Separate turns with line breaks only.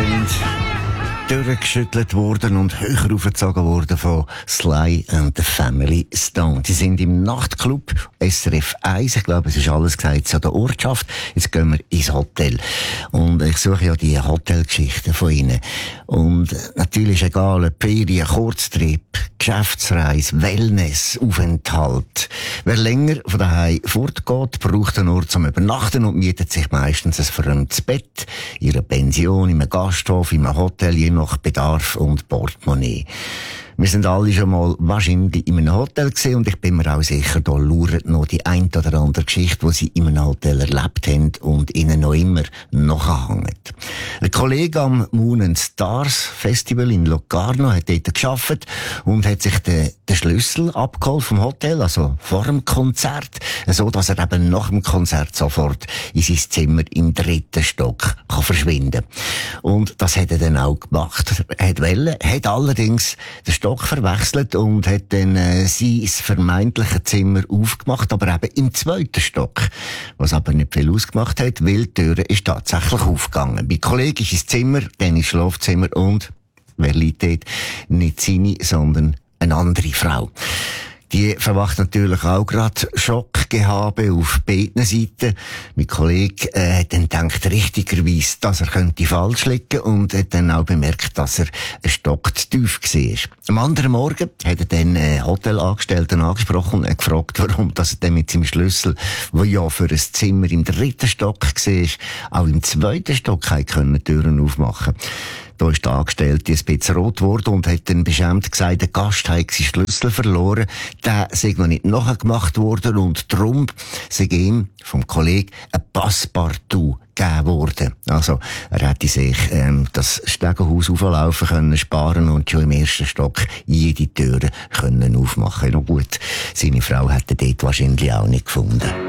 sind durchgeschüttelt worden und höher aufgezogen worden von Sly and the Family Stone. Die sind im Nachtclub SRF 1. Ich glaube, es ist alles gesagt zu der Ortschaft. Jetzt gehen wir ins Hotel. Und ich suche ja die Hotelgeschichten von ihnen. Und natürlich ist egal, ob Ferien, Kurztrip, Geschäftsreise, Wellness, Aufenthalt. Wer länger von daheim fortgeht, braucht einen Ort zum Übernachten und mietet sich meistens ein verräumtes Bett, in einer Pension, in einem Gasthof, in einem Hotel, je nach Bedarf und Portemonnaie. Wir sind alle schon mal wahrscheinlich in einem Hotel gesehen und ich bin mir auch sicher, da lauert noch die ein oder andere Geschichte, die sie in einem Hotel erlebt haben und ihnen noch immer nachhängt. Ein Kollege am Moon and Stars Festival in Locarno hat dort gearbeitet und hat sich den Schlüssel abgeholt vom Hotel, also vor dem Konzert, so dass er eben nach dem Konzert sofort in sein Zimmer im 3. Stock kann verschwinden. Und das hat er dann auch gemacht. Er hat allerdings den Stock verwechselt und hat dann sein vermeintliches Zimmer aufgemacht, aber eben im 2. Stock. Was aber nicht viel ausgemacht hat, weil die Tür ist tatsächlich aufgegangen. Bei Kollegen ist ins Zimmer, dann ins Schlafzimmer und, wer liegt dort? Nicht seine, sondern eine andere Frau. Die verwacht natürlich auch gerade Schockgehabe auf beiden Seiten. Mein Kollege hat dann gedacht, richtigerweise, dass er könnte falsch liegen und hat dann auch bemerkt, dass er ein Stock zu tief war. Am anderen Morgen hat er dann Hotelangestellten angesprochen und gefragt, warum dass er dann mit seinem Schlüssel, der ja für ein Zimmer im 3. Stock war, auch im 2. Stock können Türen aufmachen. Da ist der Angestellte ein bisschen rot geworden und hat dann beschämt gesagt, der Gast habe seinen Schlüssel verloren. Der sei noch nicht nachgemacht worden und darum sei ihm vom Kollegen ein Passepartout gegeben worden. Also, er hätte sich das Stegenhaus auflaufen können, sparen und schon im 1. Stock jede Tür können aufmachen. Na gut, seine Frau hätte dort wahrscheinlich auch nicht gefunden.